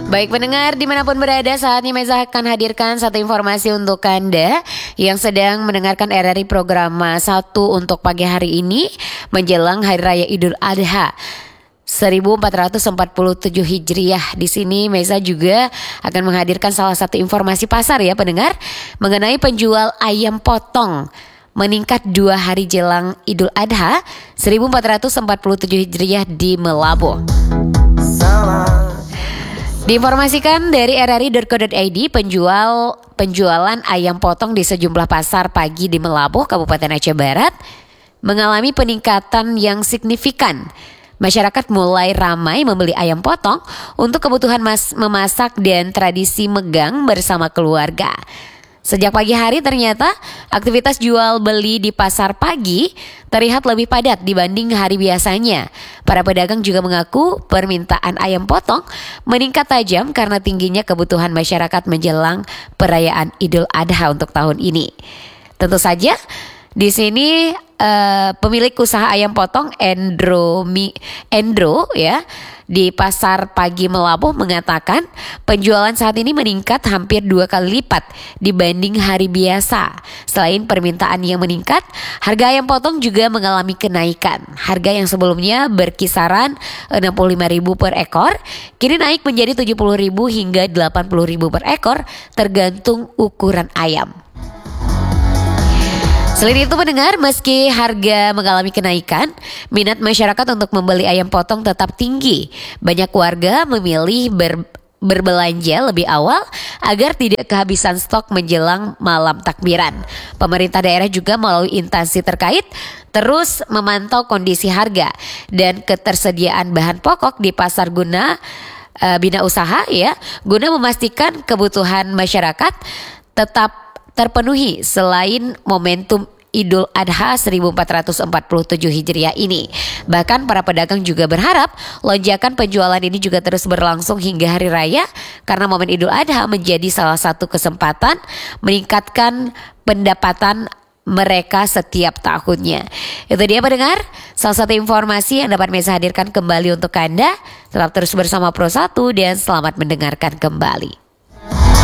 Baik pendengar dimanapun berada, saatnya Meza akan hadirkan satu informasi untuk Anda yang sedang mendengarkan RRI Programa 1 untuk pagi hari ini menjelang Hari Raya Idul Adha 1447 Hijriah. Di sini Meza juga akan menghadirkan salah satu informasi pasar ya pendengar, mengenai penjual ayam potong meningkat 2 hari jelang Idul Adha 1447 Hijriah di Melabuh. Diinformasikan dari rri.co.id, penjualan ayam potong di sejumlah pasar pagi di Melabuh, Kabupaten Aceh Barat mengalami peningkatan yang signifikan. Masyarakat mulai ramai membeli ayam potong untuk kebutuhan memasak dan tradisi megang bersama keluarga. Sejak pagi hari ternyata aktivitas jual beli di pasar pagi terlihat lebih padat dibanding hari biasanya. Para pedagang juga mengaku permintaan ayam potong meningkat tajam karena tingginya kebutuhan masyarakat menjelang perayaan Idul Adha untuk tahun ini. Tentu saja di sini pemilik usaha ayam potong Endro ya di pasar pagi Melabuh mengatakan penjualan saat ini meningkat hampir 2 kali lipat dibanding hari biasa. Selain permintaan yang meningkat, harga ayam potong juga mengalami kenaikan. Harga yang sebelumnya berkisaran 65.000 per ekor kini naik menjadi 70.000 hingga 80.000 per ekor tergantung ukuran ayam. Selain itu pendengar, meski harga mengalami kenaikan, minat masyarakat untuk membeli ayam potong tetap tinggi. Banyak warga memilih berbelanja lebih awal agar tidak kehabisan stok menjelang malam takbiran. Pemerintah daerah juga melalui instansi terkait terus memantau kondisi harga dan ketersediaan bahan pokok di pasar guna bina usaha ya, guna memastikan kebutuhan masyarakat tetap terpenuhi selain momentum Idul Adha 1447 Hijriah ini. Bahkan para pedagang juga berharap lonjakan penjualan ini juga terus berlangsung hingga hari raya karena momen Idul Adha menjadi salah satu kesempatan meningkatkan pendapatan mereka setiap tahunnya. Itu dia pendengar, salah satu informasi yang dapat Meza hadirkan kembali untuk Anda. Tetap terus bersama Pro 1 dan selamat mendengarkan kembali.